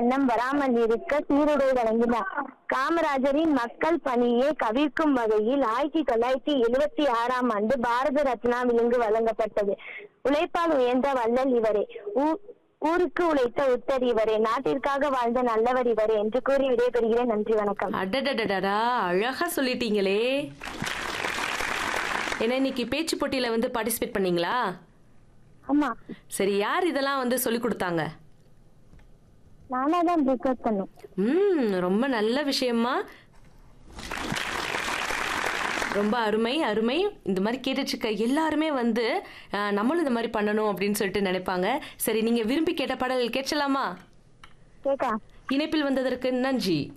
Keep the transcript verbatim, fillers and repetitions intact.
எண்ணம் வராமல் இருக்க சீருடை வழங்கினார். காமராஜரின் மக்கள் பணியை கவிர்க்கும் வகையில் ஆயிரத்தி தொள்ளாயிரத்தி எழுபத்தி ஆறாம் ஆண்டு பாரத ரத்னா விருது வழங்கப்பட்டது. உழைப்பால் உயர்ந்த வள்ளல் இவரே, ஊருக்கு உழைத்த உத்தர் இவரே, நாட்டிற்காக வாழ்ந்த நல்லவர் இவரே என்று கூறி விடைபெறுகிறேன். நன்றி, வணக்கம். அடடடடா, அழகா சொல்லிட்டீங்களே. என்ன இன்னைக்கு பேச்சு போட்டியில வந்து பார்ட்டிசிபேட் பண்ணீங்களா? ஆமா. சரி, யார் இதெல்லாம் வந்து சொல்லி கொடுத்தாங்க? நானே தான் ப்ரிப்பேர் பண்ணேன். ம் ரொம்ப நல்ல விஷயமா. ரொம்ப அருமை அருமை. இந்த மாதிரி கேட்டுட்டு இருக்க எல்லாருமே வந்து நம்மளும் இந்த மாதிரி பண்ணணும் அப்படின்னு சொல்லிட்டு நினைப்பாங்க. சரி, நீங்க விரும்பி கேட்ட பாடல் கேட்கலாமா? கேட்கா. இணைப்பில் வந்ததற்கு நன்றி.